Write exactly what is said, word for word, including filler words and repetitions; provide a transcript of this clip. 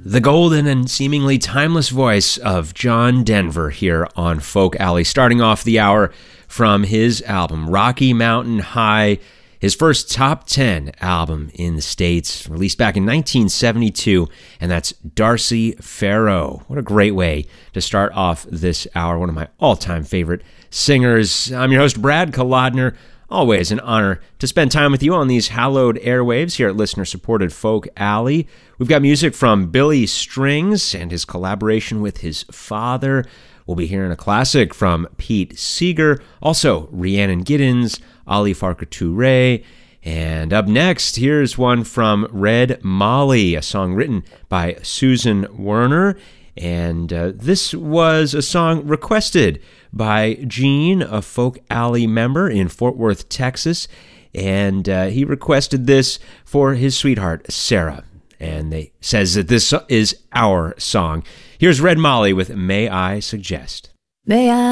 The golden and seemingly timeless voice of John Denver here on Folk Alley, starting off the hour from his album Rocky Mountain High, his first top ten album in the States, released back in nineteen seventy-two, and that's Darcy Farrow. What a great way to start off this hour, one of my all-time favorite singers. I'm your host, Brad Kolodner. Always an honor to spend time with you on these hallowed airwaves here at listener-supported Folk Alley. We've got music from Billy Strings and his collaboration with his father. We'll be hearing a classic from Pete Seeger, also Rhiannon Giddens, Ali Farka Touré. And up next, here's one from Red Molly, a song written by Susan Werner. And uh, this was a song requested by Gene, a Folk Alley member in Fort Worth, Texas. And uh, he requested this for his sweetheart, Sarah. And they says that this is our song. Here's Red Molly with May I Suggest. May I